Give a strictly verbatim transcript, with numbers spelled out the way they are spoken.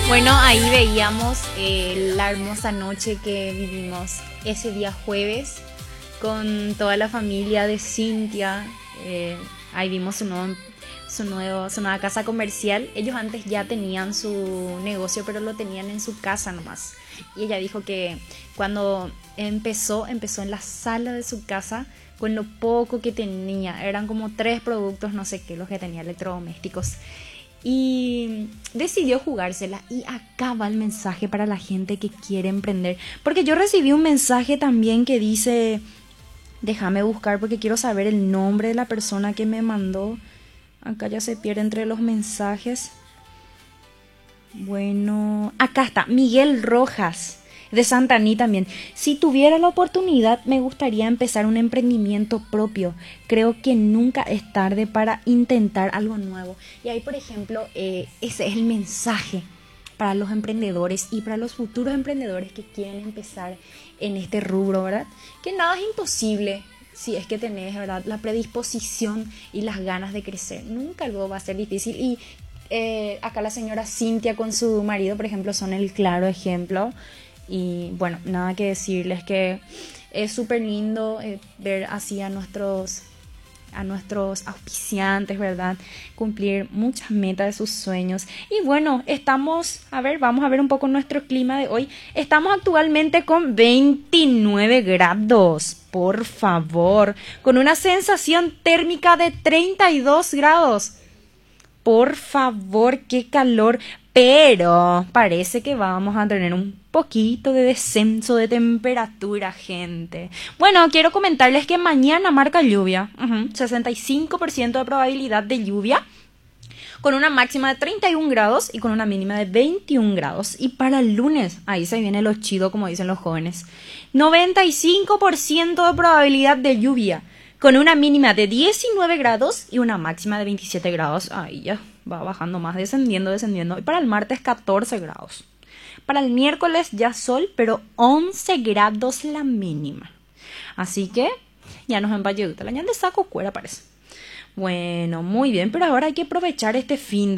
Bueno, ahí veíamos eh, la hermosa noche que vivimos ese día jueves con toda la familia de Cintia. Eh, ahí vimos su, nuevo, su, nuevo, su nueva casa comercial. Ellos antes ya tenían su negocio, pero lo tenían en su casa nomás. Y ella dijo que cuando empezó, empezó en la sala de su casa con lo poco que tenía. Eran como tres productos, no sé qué, los que tenía electrodomésticos. Y decidió jugársela. Y acá va el mensaje para la gente que quiere emprender. Porque yo recibí un mensaje también que dice... Déjame buscar porque quiero saber el nombre de la persona que me mandó. Acá ya se pierde entre los mensajes. Bueno, acá está, Miguel Rojas, de Santaní también. Si tuviera la oportunidad, me gustaría empezar un emprendimiento propio. Creo que nunca es tarde para intentar algo nuevo. Y ahí, por ejemplo, eh, ese es el mensaje para los emprendedores y para los futuros emprendedores que quieren empezar en este rubro, ¿verdad? Que nada es imposible si es que tenés, ¿verdad?, la predisposición y las ganas de crecer. Nunca algo va a ser difícil. Y eh, acá la señora Cintia con su marido, por ejemplo, son el claro ejemplo. Y bueno, nada que decirles, que es súper lindo eh, ver así a nuestros... a nuestros auspiciantes, ¿verdad? Cumplir muchas metas de sus sueños. Y bueno, estamos, a ver, vamos a ver un poco nuestro clima de hoy. Estamos actualmente con veintinueve grados, por favor, con una sensación térmica de treinta y dos grados. Por favor, qué calor. Pero parece que vamos a tener un poquito de descenso de temperatura, gente. Bueno, quiero comentarles que mañana marca lluvia. Uh-huh. sesenta y cinco por ciento de probabilidad de lluvia. Con una máxima de treinta y un grados y con una mínima de veintiún grados. Y para el lunes, ahí se viene lo chido, como dicen los jóvenes. noventa y cinco por ciento de probabilidad de lluvia. Con una mínima de diecinueve grados y una máxima de veintisiete grados. Ahí ya va bajando más, descendiendo, descendiendo. Y para el martes, catorce grados. Para el miércoles ya sol, pero once grados la mínima. Así que ya nos empayó. La ñan de saco cuera parece. Bueno, muy bien, pero ahora hay que aprovechar este fin de